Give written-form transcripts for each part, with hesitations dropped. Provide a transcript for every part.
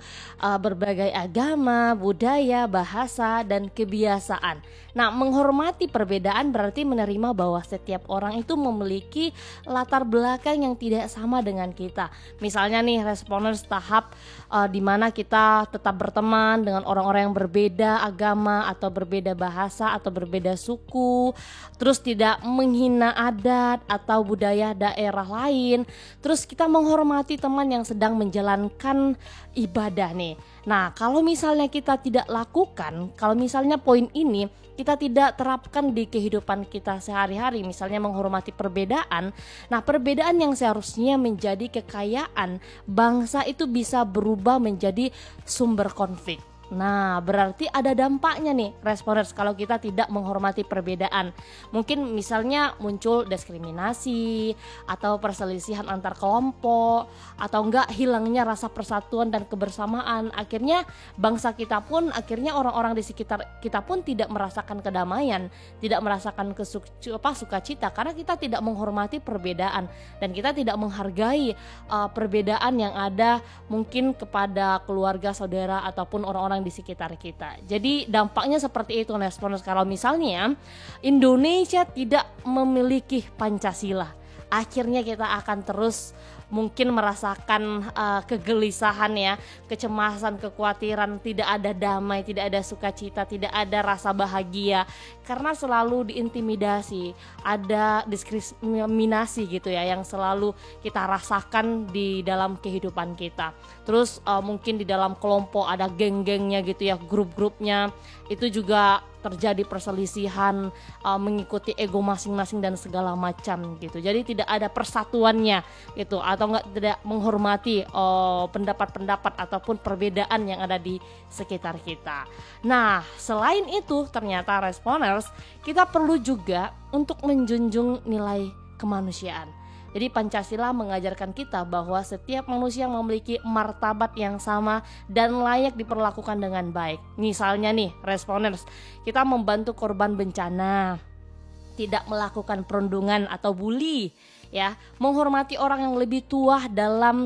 berbagai agama, budaya, bahasa, dan kebiasaan. Nah, menghormati perbedaan berarti menerima bahwa setiap orang itu memiliki latar belakang yang tidak sama dengan kita. Misalnya nih, Responers tahap di mana kita tetap berteman dengan orang-orang yang berbeda agama atau berbeda bahasa atau berbeda suku, terus tidak menghina adat atau budaya daerah lain, terus kita menghormati teman yang sedang menjalankan ibadah nih. Nah, kalau misalnya kita tidak lakukan, kalau misalnya poin ini kita tidak terapkan di kehidupan kita sehari-hari, misalnya menghormati perbedaan, nah perbedaan yang seharusnya menjadi kekayaan bangsa itu bisa berubah menjadi sumber konflik. Nah, berarti ada dampaknya nih, Responers, kalau kita tidak menghormati perbedaan. Mungkin misalnya muncul diskriminasi atau perselisihan antar kelompok, atau enggak hilangnya rasa persatuan dan kebersamaan. Akhirnya bangsa kita pun, akhirnya orang-orang di sekitar kita pun tidak merasakan kedamaian, tidak merasakan sukacita karena kita tidak menghormati perbedaan dan kita tidak menghargai perbedaan yang ada mungkin kepada keluarga, saudara ataupun orang-orang di sekitar kita. Jadi dampaknya seperti itu, Responers. Kalau misalnya Indonesia tidak memiliki Pancasila, akhirnya kita akan terus mungkin merasakan kegelisahan ya, kecemasan, kekhawatiran, tidak ada damai, tidak ada sukacita, tidak ada rasa bahagia karena selalu diintimidasi, ada diskriminasi gitu ya yang selalu kita rasakan di dalam kehidupan kita. Terus mungkin di dalam kelompok ada geng-gengnya gitu ya, grup-grupnya, itu juga terjadi perselisihan, mengikuti ego masing-masing dan segala macam gitu. Jadi tidak ada persatuannya gitu, atau tidak menghormati pendapat-pendapat ataupun perbedaan yang ada di sekitar kita. Nah, selain itu ternyata Responers, kita perlu juga untuk menjunjung nilai kemanusiaan. Jadi Pancasila mengajarkan kita bahwa setiap manusia memiliki martabat yang sama dan layak diperlakukan dengan baik. Misalnya nih, Responers, kita membantu korban bencana, tidak melakukan perundungan atau bully, ya, menghormati orang yang lebih tua dalam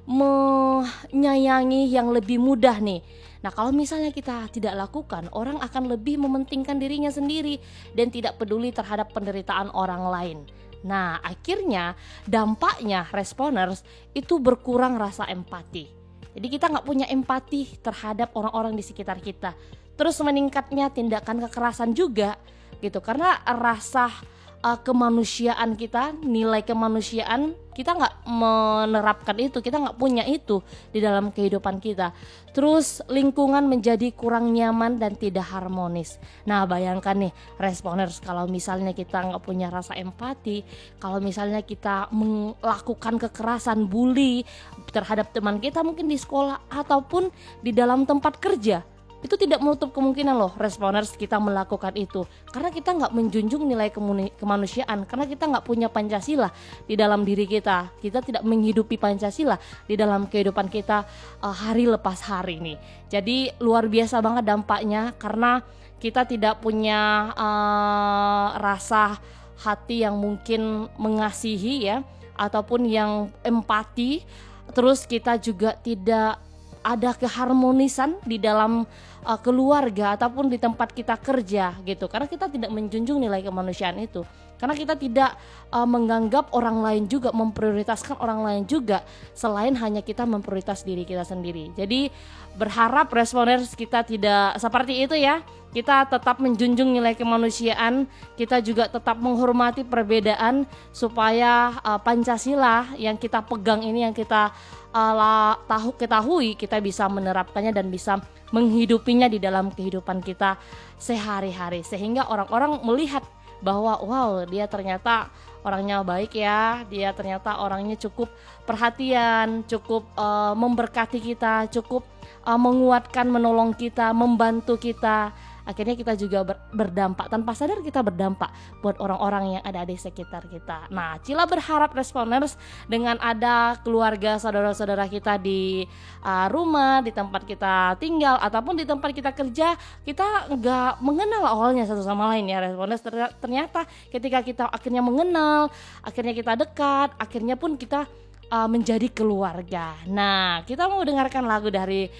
menyayangi yang lebih mudah nih. Nah, kalau misalnya kita tidak lakukan, orang akan lebih mementingkan dirinya sendiri dan tidak peduli terhadap penderitaan orang lain. Nah, akhirnya dampaknya Responers itu berkurang rasa empati. Jadi kita gak punya empati terhadap orang-orang di sekitar kita. Terus meningkatnya tindakan kekerasan juga gitu, karena rasa kemanusiaan kita, nilai kemanusiaan kita nggak menerapkan itu, kita nggak punya itu di dalam kehidupan kita. Terus lingkungan menjadi kurang nyaman dan tidak harmonis. Nah, bayangkan nih Responers, kalau misalnya kita nggak punya rasa empati, kalau misalnya kita melakukan kekerasan, bully terhadap teman kita mungkin di sekolah ataupun di dalam tempat kerja, itu tidak menutup kemungkinan loh Responers kita melakukan itu, karena kita nggak menjunjung nilai kemanusiaan, karena kita nggak punya Pancasila di dalam diri kita tidak menghidupi Pancasila di dalam kehidupan kita hari lepas hari nih. Jadi luar biasa banget dampaknya, karena kita tidak punya rasa hati yang mungkin mengasihi ya, ataupun yang empati. Terus kita juga tidak ada keharmonisan di dalam keluarga ataupun di tempat kita kerja gitu, karena kita tidak menjunjung nilai kemanusiaan itu, karena kita tidak menganggap orang lain juga, memprioritaskan orang lain juga selain hanya kita memprioritas diri kita sendiri. Jadi berharap Responers kita tidak seperti itu ya, kita tetap menjunjung nilai kemanusiaan, kita juga tetap menghormati perbedaan supaya Pancasila yang kita pegang ini, yang kita ketahui, kita bisa menerapkannya dan bisa menghidupinya di dalam kehidupan kita sehari-hari, sehingga orang-orang melihat bahwa wow, dia ternyata orangnya baik ya, dia ternyata orangnya cukup perhatian, cukup memberkati kita, cukup menguatkan, menolong kita, membantu kita. Akhirnya kita juga berdampak, tanpa sadar kita berdampak buat orang-orang yang ada di sekitar kita. Nah, Cila berharap Responers dengan ada keluarga, saudara-saudara kita di rumah, di tempat kita tinggal ataupun di tempat kita kerja, kita nggak mengenal awalnya satu sama lain ya Responers. Ternyata ketika kita akhirnya mengenal, akhirnya kita dekat, akhirnya pun kita menjadi keluarga. Nah, kita mau dengarkan lagu dari